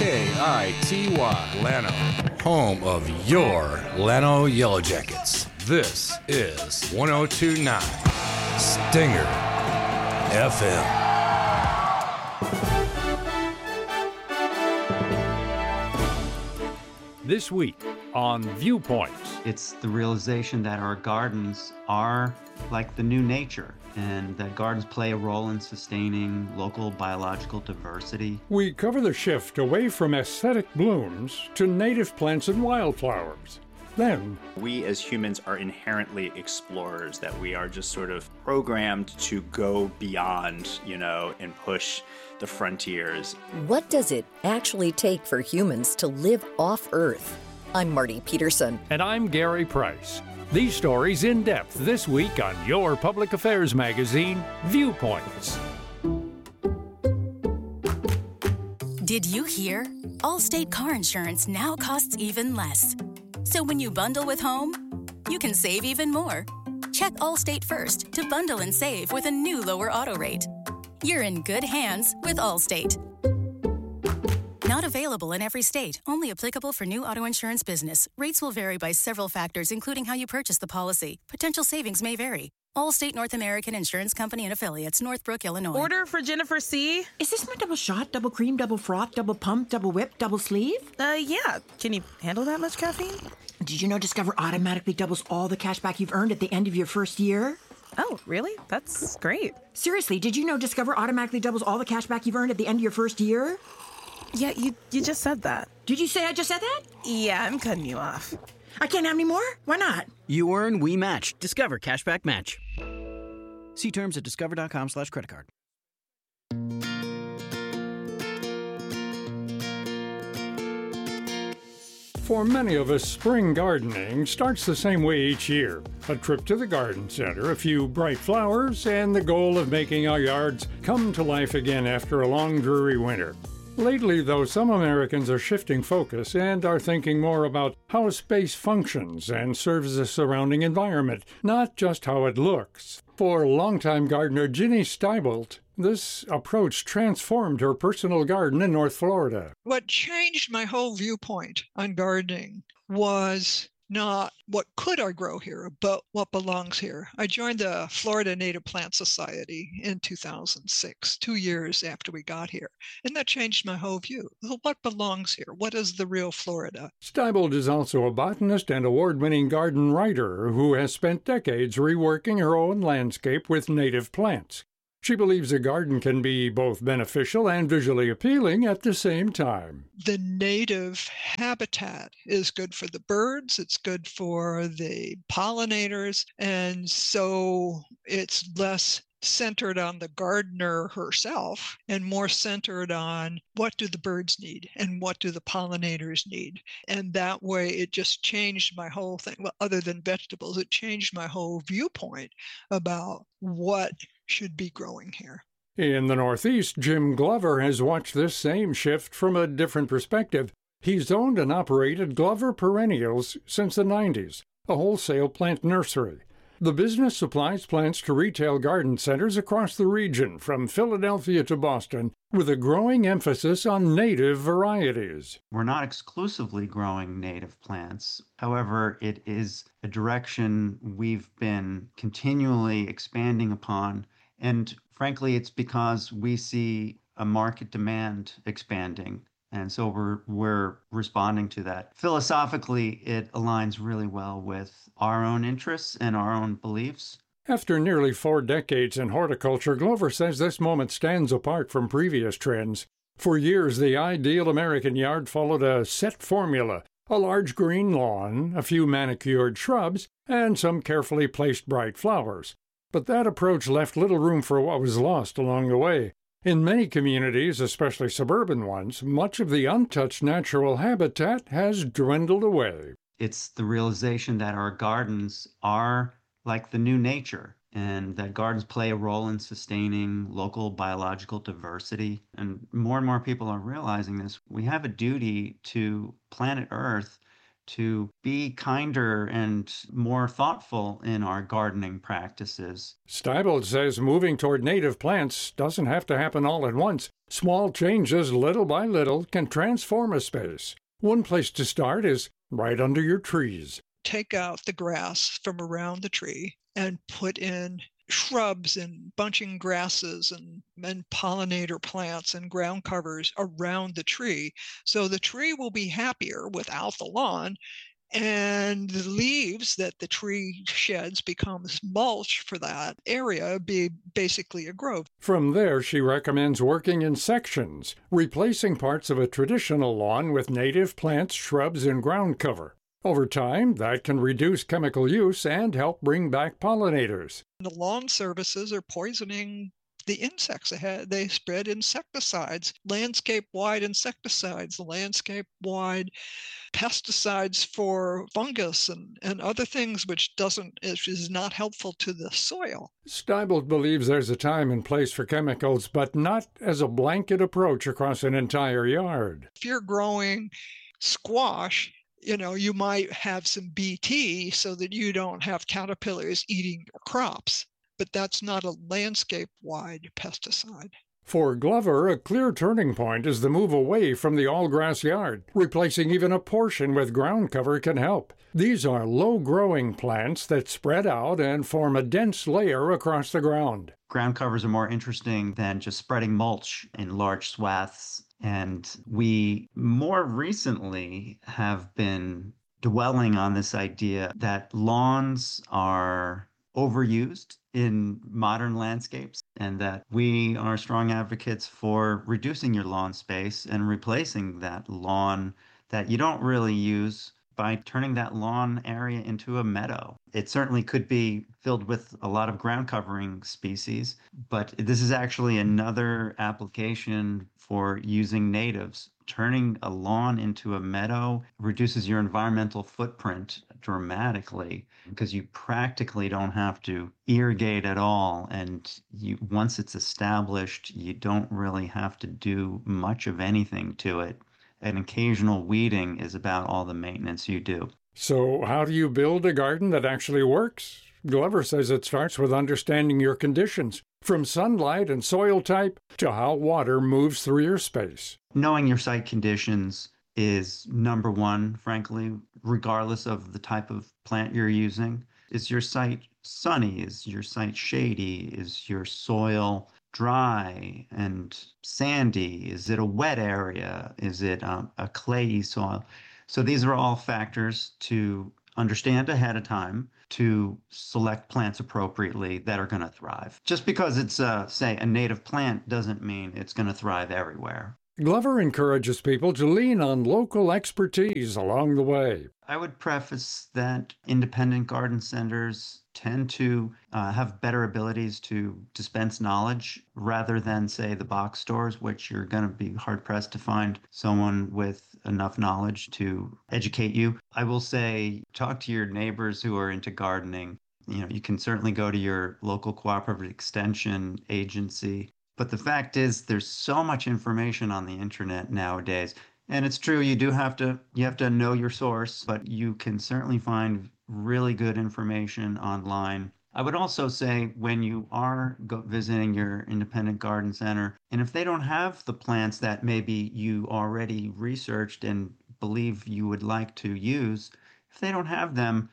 KITY, Llano, home of your Llano Yellow Jackets. This is 102.9 Stinger FM. This week on Viewpoints. It's the realization that our gardens are like the new nature, and that gardens play a role in sustaining local biological diversity. We cover the shift away from aesthetic blooms to native plants and wildflowers. Then, we as humans are inherently explorers, that we are just sort of programmed to go beyond, and push the frontiers. What does it actually take for humans to live off Earth? I'm Marty Peterson. And I'm Gary Price. These stories in depth this week on your public affairs magazine, Viewpoints. Did you hear? Allstate car insurance now costs even less. So when you bundle with home, you can save even more. Check Allstate first to bundle and save with a new lower auto rate. You're in good hands with Allstate. Not available in every state. Only applicable for new auto insurance business. Rates will vary by several factors, including how you purchase the policy. Potential savings may vary. Allstate North American Insurance Company and Affiliates, Northbrook, Illinois. Order for Jennifer C. Is this my double shot, double cream, double froth, double pump, double whip, double sleeve? Yeah. Can you handle that much caffeine? Did you know Discover automatically doubles all the cash back you've earned at the end of your first year? Oh, really? That's great. Seriously, did you know Discover automatically doubles all the cash back you've earned at the end of your first year? Yeah, you just said that. Did you say I just said that? Yeah, I'm cutting you off. I can't have any more? Why not? You earn, we match. Discover Cashback Match. See terms at discover.com/creditcard. For many of us, spring gardening starts the same way each year. A trip to the garden center, a few bright flowers, and the goal of making our yards come to life again after a long, dreary winter. Lately, though, some Americans are shifting focus and are thinking more about how space functions and serves the surrounding environment, not just how it looks. For longtime gardener Ginny Steibolt, this approach transformed her personal garden in North Florida. What changed my whole viewpoint on gardening was not what could I grow here, but what belongs here. I joined the Florida Native Plant Society in 2006, 2 years after we got here. And that changed my whole view. What belongs here? What is the real Florida? Steibolt is also a botanist and award-winning garden writer who has spent decades reworking her own landscape with native plants. She believes a garden can be both beneficial and visually appealing at the same time. The native habitat is good for the birds, it's good for the pollinators, and so it's less centered on the gardener herself and more centered on what do the birds need and what do the pollinators need. And that way it just changed my whole thing. Well, other than vegetables, it changed my whole viewpoint about what should be growing here. In the Northeast, Jim Glover has watched this same shift from a different perspective. He's owned and operated Glover Perennials since the 90s, a wholesale plant nursery. The business supplies plants to retail garden centers across the region, from Philadelphia to Boston, with a growing emphasis on native varieties. We're not exclusively growing native plants. However, it is a direction we've been continually expanding upon. And frankly, it's because we see a market demand expanding. And so we're responding to that. Philosophically, it aligns really well with our own interests and our own beliefs. After nearly 4 decades in horticulture, Glover says this moment stands apart from previous trends. For years, the ideal American yard followed a set formula: a large green lawn, a few manicured shrubs, and some carefully placed bright flowers. But that approach left little room for what was lost along the way. In many communities, especially suburban ones, much of the untouched natural habitat has dwindled away. It's the realization that our gardens are like the new nature, and that gardens play a role in sustaining local biological diversity. And more people are realizing this. We have a duty to planet Earth to be kinder and more thoughtful in our gardening practices. Steibold says moving toward native plants doesn't have to happen all at once. Small changes, little by little, can transform a space. One place to start is right under your trees. Take out the grass from around the tree and put in shrubs and bunching grasses and pollinator plants and ground covers around the tree. So the tree will be happier without the lawn, and the leaves that the tree sheds becomes mulch for that area, be basically a grove. From there, she recommends working in sections, replacing parts of a traditional lawn with native plants, shrubs, and ground cover. Over time, that can reduce chemical use and help bring back pollinators. The lawn services are poisoning the insects ahead. They spread insecticides, landscape-wide insecticides, landscape-wide pesticides for fungus and other things, which is not helpful to the soil. Steibold believes there's a time and place for chemicals, but not as a blanket approach across an entire yard. If you're growing squash, you might have some BT so that you don't have caterpillars eating your crops, but that's not a landscape-wide pesticide. For Glover, a clear turning point is the move away from the all-grass yard. Replacing even a portion with ground cover can help. These are low-growing plants that spread out and form a dense layer across the ground. Ground covers are more interesting than just spreading mulch in large swaths. And we more recently have been dwelling on this idea that lawns are overused in modern landscapes, and that we are strong advocates for reducing your lawn space and replacing that lawn that you don't really use by turning that lawn area into a meadow. It certainly could be filled with a lot of ground covering species, but this is actually another application for using natives. Turning a lawn into a meadow reduces your environmental footprint dramatically because you practically don't have to irrigate at all. And once it's established, you don't really have to do much of anything to it. An occasional weeding is about all the maintenance you do. So how do you build a garden that actually works? Glover says it starts with understanding your conditions, from sunlight and soil type to how water moves through your space. Knowing your site conditions is number one, frankly, regardless of the type of plant you're using. Is your site sunny? Is your site shady? Is your soil dry and sandy? Is it a wet area? Is it a clayey soil? So these are all factors to understand ahead of time to select plants appropriately that are going to thrive. Just because it's, say, a native plant doesn't mean it's going to thrive everywhere. Glover encourages people to lean on local expertise along the way. I would preface that independent garden centers tend to have better abilities to dispense knowledge rather than, say, the box stores, which you're going to be hard-pressed to find someone with enough knowledge to educate you. I will say, talk to your neighbors who are into gardening. You can certainly go to your local cooperative extension agency. But the fact is, there's so much information on the internet nowadays. And it's true, you have to know your source, but you can certainly find really good information online. I would also say when you are visiting your independent garden center, and if they don't have the plants that maybe you already researched and believe you would like to use, if they don't have them,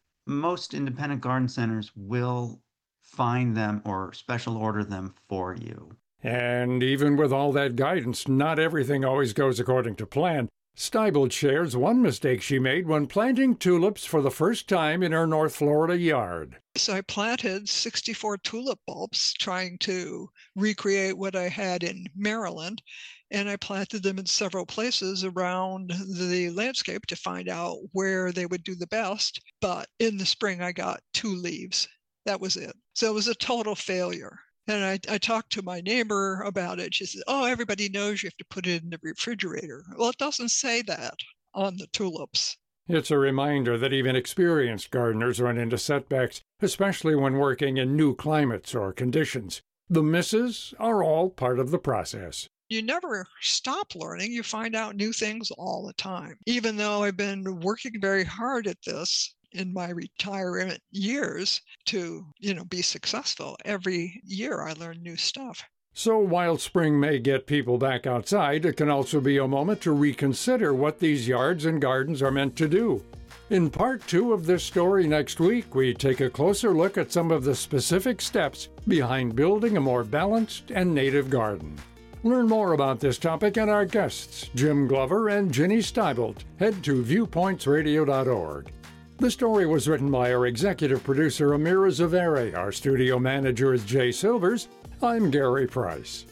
most independent garden centers will find them or special order them for you. And even with all that guidance, not everything always goes according to plan. Steibold shares one mistake she made when planting tulips for the first time in her North Florida yard. So I planted 64 tulip bulbs trying to recreate what I had in Maryland, and I planted them in several places around the landscape to find out where they would do the best. But in the spring, I got 2 leaves. That was it. So it was a total failure. And I talked to my neighbor about it. She said, oh, everybody knows you have to put it in the refrigerator. Well, it doesn't say that on the tulips. It's a reminder that even experienced gardeners run into setbacks, especially when working in new climates or conditions. The misses are all part of the process. You never stop learning. You find out new things all the time. Even though I've been working very hard at this in my retirement years to, be successful, every year I learn new stuff. So while spring may get people back outside, it can also be a moment to reconsider what these yards and gardens are meant to do. In part 2 of this story next week, we take a closer look at some of the specific steps behind building a more balanced and native garden. Learn more about this topic and our guests, Jim Glover and Ginny Steibolt. Head to viewpointsradio.org. The story was written by our executive producer, Amira Zaveri. Our studio manager is Jay Silvers. I'm Gary Price.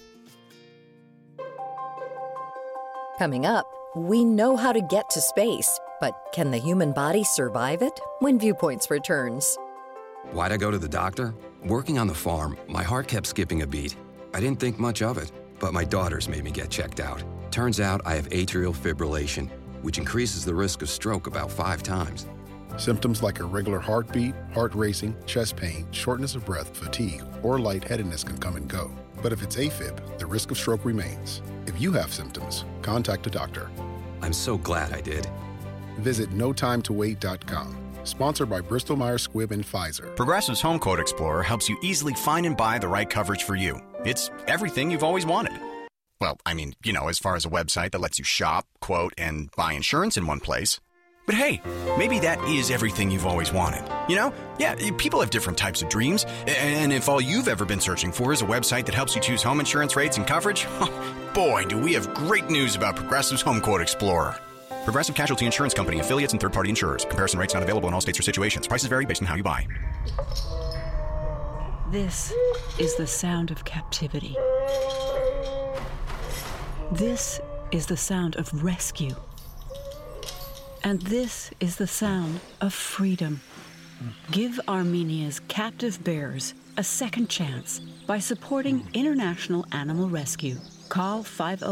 Coming up, we know how to get to space, but can the human body survive it? When Viewpoints returns. Why'd I go to the doctor? Working on the farm, my heart kept skipping a beat. I didn't think much of it, but my daughters made me get checked out. Turns out I have atrial fibrillation, which increases the risk of stroke about 5 times. Symptoms like irregular heartbeat, heart racing, chest pain, shortness of breath, fatigue, or lightheadedness can come and go. But if it's AFib, the risk of stroke remains. If you have symptoms, contact a doctor. I'm so glad I did. Visit notimetowait.com. Sponsored by Bristol Myers Squibb and Pfizer. Progressive's Home Quote Explorer helps you easily find and buy the right coverage for you. It's everything you've always wanted. Well, as far as a website that lets you shop, quote, and buy insurance in one place. But hey, maybe that is everything you've always wanted. Yeah, people have different types of dreams. And if all you've ever been searching for is a website that helps you choose home insurance rates and coverage, boy, do we have great news about Progressive's Home Quote Explorer. Progressive Casualty Insurance Company, affiliates, and third-party insurers. Comparison rates not available in all states or situations. Prices vary based on how you buy. This is the sound of captivity. This is the sound of rescue. And this is the sound of freedom. Give Armenia's captive bears a second chance by supporting International Animal Rescue. Call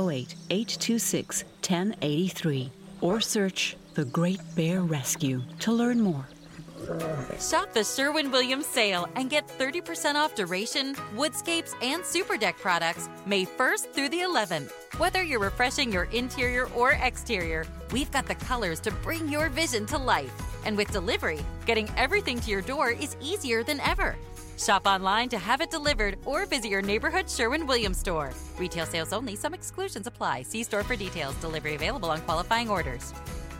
508-826-1083 or search The Great Bear Rescue to learn more. Shop the Sherwin-Williams sale and get 30% off Duration, Woodscapes, and Super Deck products May 1st through the 11th. Whether you're refreshing your interior or exterior, we've got the colors to bring your vision to life. And with delivery, getting everything to your door is easier than ever. Shop online to have it delivered or visit your neighborhood Sherwin-Williams store. Retail sales only. Some exclusions apply. See store for details. Delivery available on qualifying orders.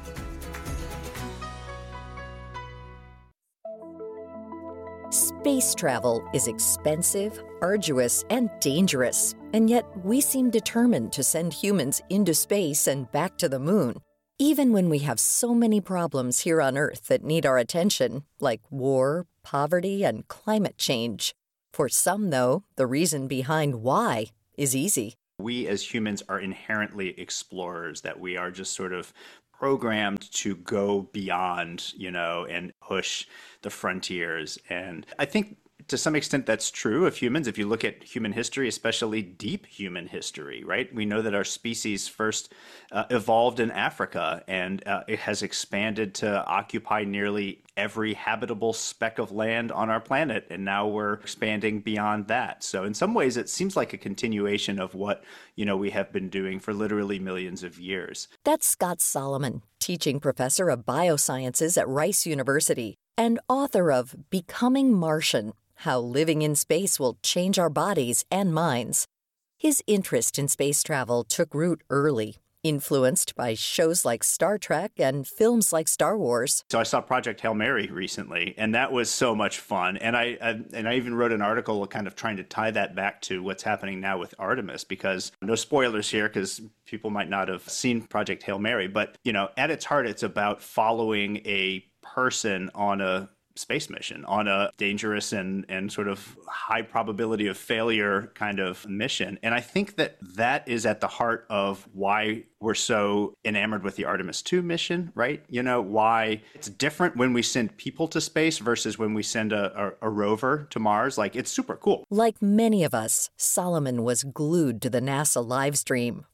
Space travel is expensive, arduous, and dangerous, and yet we seem determined to send humans into space and back to the moon. Even when we have so many problems here on Earth that need our attention, like war, poverty, and climate change. For some, though, the reason behind why is easy. We as humans are inherently explorers, that we are just sort of programmed to go beyond, and push the frontiers. And I think to some extent that's true of humans. If you look at human history, especially deep human history, right? We know that our species first evolved in Africa, and it has expanded to occupy nearly every habitable speck of land on our planet. And now we're expanding beyond that. So in some ways, it seems like a continuation of what, we have been doing for literally millions of years. That's Scott Solomon, teaching professor of biosciences at Rice University and author of Becoming Martian: How Living in Space Will Change Our Bodies and Minds. His interest in space travel took root early, influenced by shows like Star Trek and films like Star Wars. So I saw Project Hail Mary recently, and that was so much fun. And I even wrote an article kind of trying to tie that back to what's happening now with Artemis, because no spoilers here, because people might not have seen Project Hail Mary. But, at its heart, it's about following a person on a space mission, on a dangerous and sort of high probability of failure kind of mission. And I think that is at the heart of why we're so enamored with the Artemis 2 mission, right? Why it's different when we send people to space versus when we send a rover to Mars. Like, it's super cool. Like many of us, Solomon was glued to the NASA live stream,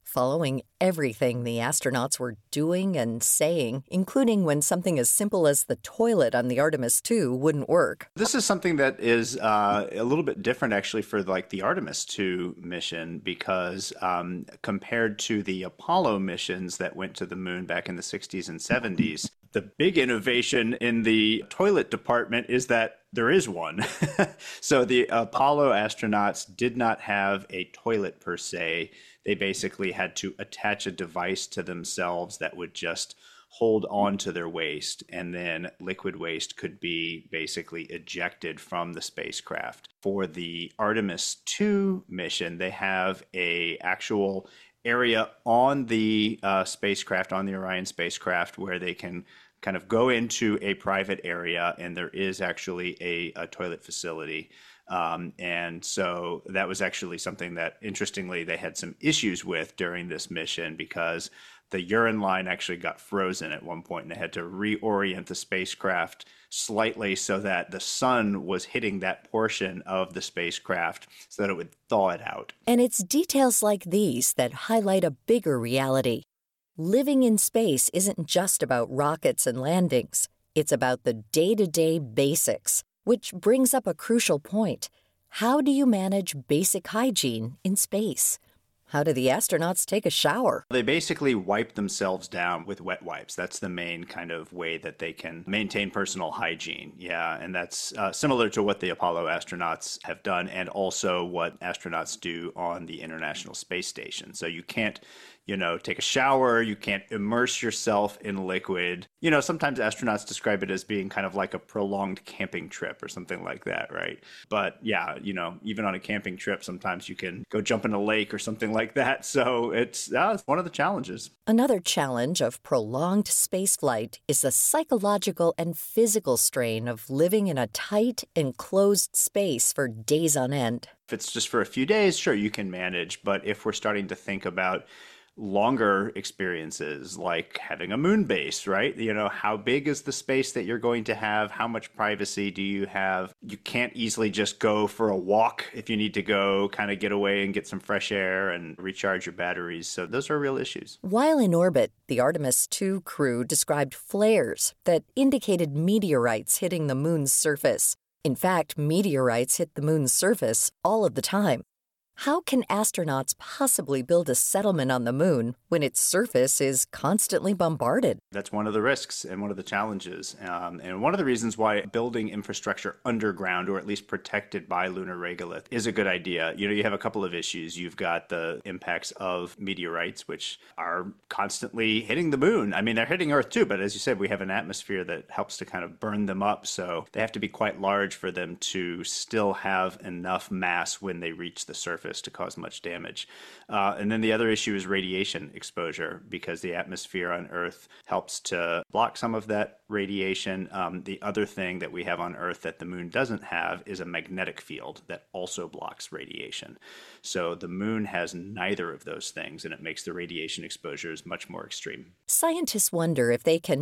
following everything the astronauts were doing and saying, including when something as simple as the toilet on the Artemis II wouldn't work. This is something that is a little bit different, actually, for like the Artemis II mission, because compared to the Apollo missions that went to the moon back in the 60s and 70s, the big innovation in the toilet department is that there is one. So the Apollo astronauts did not have a toilet per se. They basically had to attach a device to themselves that would just hold on to their waste, and then liquid waste could be basically ejected from the spacecraft. For the Artemis II mission, they have a actual area on the spacecraft, on the Orion spacecraft, where they can kind of go into a private area, and there is actually a toilet facility. And so that was actually something that, interestingly, they had some issues with during this mission, because the urine line actually got frozen at one point, and they had to reorient the spacecraft slightly so that the sun was hitting that portion of the spacecraft so that it would thaw it out. And it's details like these that highlight a bigger reality. Living in space isn't just about rockets and landings. It's about the day-to-day basics, which brings up a crucial point. How do you manage basic hygiene in space? How do the astronauts take a shower? They basically wipe themselves down with wet wipes. That's the main kind of way that they can maintain personal hygiene. Yeah, and that's similar to what the Apollo astronauts have done, and also what astronauts do on the International Space Station. So you can't, take a shower. You can't immerse yourself in liquid. Sometimes astronauts describe it as being kind of like a prolonged camping trip or something like that, right? But yeah, even on a camping trip, sometimes you can go jump in a lake or something like that. So it's one of the challenges. Another challenge of prolonged spaceflight is the psychological and physical strain of living in a tight, enclosed space for days on end. If it's just for a few days, sure, you can manage. But if we're starting to think about longer experiences, like having a moon base, right? How big is the space that you're going to have? How much privacy do you have? You can't easily just go for a walk if you need to go kind of get away and get some fresh air and recharge your batteries. So those are real issues. While in orbit, the Artemis II crew described flares that indicated meteorites hitting the moon's surface. In fact, meteorites hit the moon's surface all of the time. How can astronauts possibly build a settlement on the moon when its surface is constantly bombarded? That's one of the risks and one of the challenges. And one of the reasons why building infrastructure underground, or at least protected by lunar regolith, is a good idea. You have a couple of issues. You've got the impacts of meteorites, which are constantly hitting the moon. I mean, they're hitting Earth too, but as you said, we have an atmosphere that helps to kind of burn them up. So they have to be quite large for them to still have enough mass when they reach the surface to cause much damage. And then the other issue is radiation exposure, because the atmosphere on Earth helps to block some of that radiation. The other thing that we have on Earth that the moon doesn't have is a magnetic field that also blocks radiation. So the moon has neither of those things, and it makes the radiation exposures much more extreme. Scientists wonder if they can